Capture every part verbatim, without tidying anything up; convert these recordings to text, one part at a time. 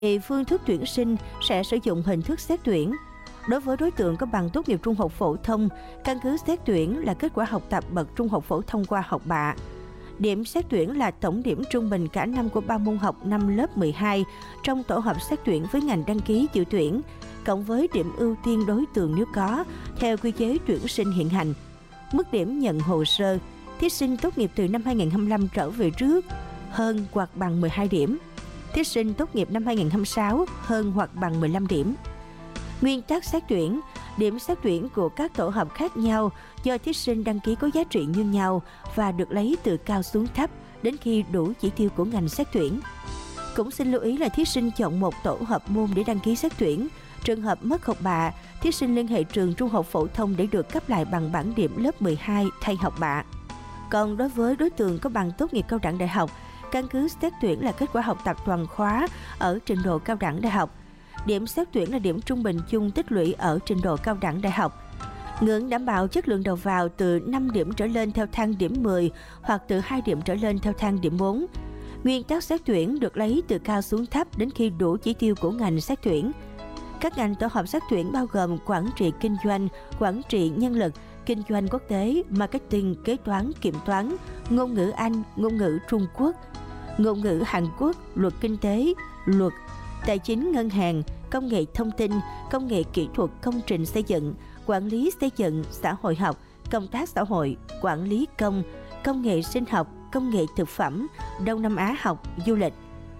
Thì phương thức tuyển sinh sẽ sử dụng hình thức xét tuyển. Đối với đối tượng có bằng tốt nghiệp trung học phổ thông, căn cứ xét tuyển là kết quả học tập bậc trung học phổ thông qua học bạ. Điểm xét tuyển là tổng điểm trung bình cả năm của ba môn học năm lớp mười hai trong tổ hợp xét tuyển với ngành đăng ký dự tuyển, cộng với điểm ưu tiên đối tượng nếu có, theo quy chế tuyển sinh hiện hành. Mức điểm nhận hồ sơ, thí sinh tốt nghiệp từ năm hai nghìn không trăm hai mươi lăm trở về trước, hơn hoặc bằng mười hai điểm. Thí sinh tốt nghiệp năm hai nghìn không trăm hai mươi sáu, hơn hoặc bằng mười lăm điểm. Nguyên tắc xét tuyển, điểm xét tuyển của các tổ hợp khác nhau do thí sinh đăng ký có giá trị như nhau và được lấy từ cao xuống thấp đến khi đủ chỉ tiêu của ngành xét tuyển. Cũng xin lưu ý là thí sinh chọn một tổ hợp môn để đăng ký xét tuyển. Trường hợp mất học bạ, thí sinh liên hệ trường trung học phổ thông để được cấp lại bằng bảng điểm lớp mười hai thay học bạ. Còn đối với đối tượng có bằng tốt nghiệp cao đẳng đại học, căn cứ xét tuyển là kết quả học tập toàn khóa ở trình độ cao đẳng đại học. Điểm xét tuyển là điểm trung bình chung tích lũy ở trình độ cao đẳng đại học. Ngưỡng đảm bảo chất lượng đầu vào từ năm điểm trở lên theo thang điểm mười hoặc từ hai điểm trở lên theo thang điểm bốn. Nguyên tắc xét tuyển được lấy từ cao xuống thấp đến khi đủ chỉ tiêu của ngành xét tuyển. Các ngành tổ hợp xét tuyển bao gồm quản trị kinh doanh, quản trị nhân lực, kinh doanh quốc tế, marketing, kế toán, kiểm toán, ngôn ngữ Anh, ngôn ngữ Trung Quốc, ngôn ngữ Hàn Quốc, luật kinh tế, luật, tài chính ngân hàng, công nghệ thông tin, công nghệ kỹ thuật công trình xây dựng, quản lý xây dựng, xã hội học, công tác xã hội, quản lý công, công nghệ sinh học, công nghệ thực phẩm, Đông Nam Á học, du lịch.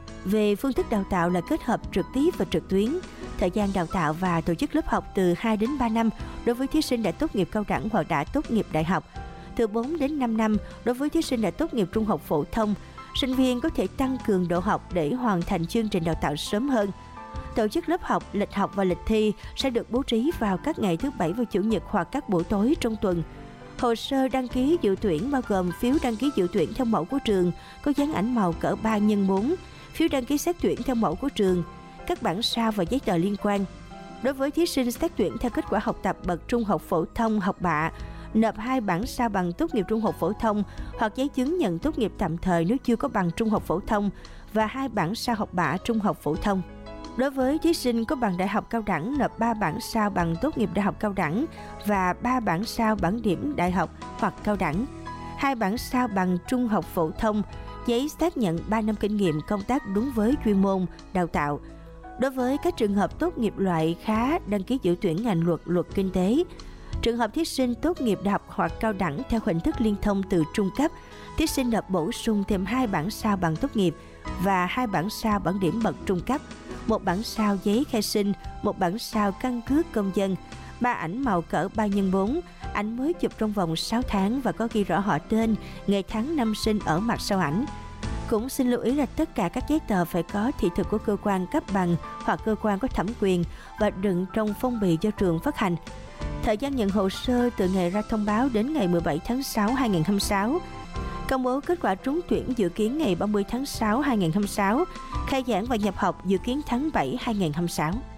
Về phương thức đào tạo là kết hợp trực tiếp và trực tuyến. Thời gian đào tạo và tổ chức lớp học từ hai đến ba năm đối với thí sinh đã tốt nghiệp cao đẳng hoặc đã tốt nghiệp đại học. Từ bốn đến năm năm đối với thí sinh đã tốt nghiệp trung học phổ thông. Sinh viên có thể tăng cường độ học để hoàn thành chương trình đào tạo sớm hơn. Tổ chức lớp học, lịch học và lịch thi sẽ được bố trí vào các ngày thứ Bảy và Chủ nhật hoặc các buổi tối trong tuần. Hồ sơ đăng ký dự tuyển bao gồm phiếu đăng ký dự tuyển theo mẫu của trường có dán ảnh màu cỡ ba nhân bốn, phiếu đăng ký xét tuyển theo mẫu của trường, các bản sao và giấy tờ liên quan. Đối với thí sinh xét tuyển theo kết quả học tập bậc trung học phổ thông học bạ, nộp hai bản sao bằng tốt nghiệp trung học phổ thông hoặc giấy chứng nhận tốt nghiệp tạm thời nếu chưa có bằng trung học phổ thông và hai bản sao học bạ trung học phổ thông. Đối với thí sinh có bằng đại học cao đẳng, nộp ba bản sao bằng tốt nghiệp đại học cao đẳng và ba bản sao bảng điểm đại học hoặc cao đẳng, hai bản sao bằng trung học phổ thông, giấy xác nhận ba năm kinh nghiệm công tác đúng với chuyên môn đào tạo. Đối với các trường hợp tốt nghiệp loại khá đăng ký dự tuyển ngành luật, luật kinh tế. Trường hợp thí sinh tốt nghiệp đại học hoặc cao đẳng theo hình thức liên thông từ trung cấp, thí sinh nộp bổ sung thêm hai bản sao bằng tốt nghiệp và hai bản sao bảng điểm bậc trung cấp, một bản sao giấy khai sinh, một bản sao căn cước công dân, ba ảnh màu cỡ ba nhân bốn, ảnh mới chụp trong vòng sáu tháng và có ghi rõ họ tên, ngày tháng năm sinh ở mặt sau ảnh. Cũng xin lưu ý là tất cả các giấy tờ phải có thị thực của cơ quan cấp bằng hoặc cơ quan có thẩm quyền và đựng trong phong bì do trường phát hành. Thời gian nhận hồ sơ từ ngày ra thông báo đến ngày mười bảy tháng sáu năm hai nghìn không trăm hai mươi sáu. Công bố kết quả trúng tuyển dự kiến ngày ba mươi tháng sáu năm hai nghìn không trăm hai mươi sáu. Khai giảng và nhập học dự kiến tháng bảy năm hai nghìn không trăm hai mươi sáu.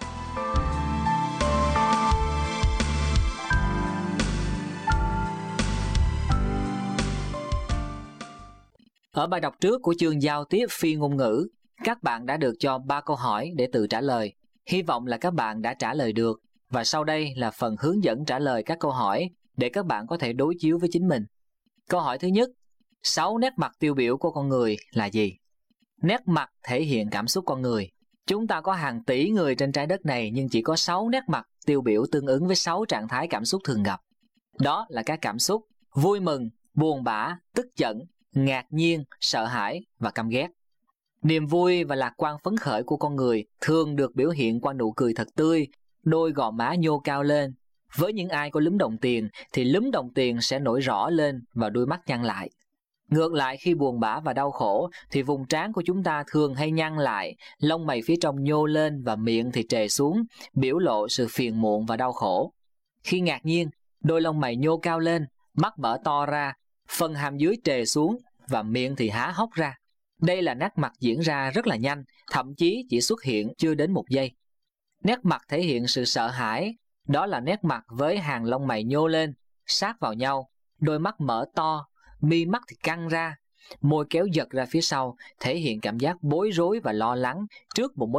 Ở bài đọc trước của chương giao tiếp phi ngôn ngữ, các bạn đã được cho ba câu hỏi để tự trả lời. Hy vọng là các bạn đã trả lời được. Và sau đây là phần hướng dẫn trả lời các câu hỏi để các bạn có thể đối chiếu với chính mình. Câu hỏi thứ nhất, sáu nét mặt tiêu biểu của con người là gì? Nét mặt thể hiện cảm xúc con người. Chúng ta có hàng tỷ người trên trái đất này nhưng chỉ có sáu nét mặt tiêu biểu tương ứng với sáu trạng thái cảm xúc thường gặp. Đó là các cảm xúc vui mừng, buồn bã, tức giận, ngạc nhiên, sợ hãi và căm ghét. Niềm vui và lạc quan phấn khởi của con người thường được biểu hiện qua nụ cười thật tươi, đôi gò má nhô cao lên. Với những ai có lúm đồng tiền thì lúm đồng tiền sẽ nổi rõ lên và đôi mắt nhăn lại. Ngược lại, khi buồn bã và đau khổ thì vùng trán của chúng ta thường hay nhăn lại, lông mày phía trong nhô lên và miệng thì trề xuống, biểu lộ sự phiền muộn và đau khổ. Khi ngạc nhiên, đôi lông mày nhô cao lên, mắt mở to ra, phần hàm dưới trề xuống và miệng thì há hốc ra. Đây là nét mặt diễn ra rất là nhanh, thậm chí chỉ xuất hiện chưa đến một giây. Nét mặt thể hiện sự sợ hãi, đó là nét mặt với hàng lông mày nhô lên, sát vào nhau, đôi mắt mở to, mi mắt thì căng ra, Môi kéo giật ra phía sau, thể hiện cảm giác bối rối và lo lắng trước một mối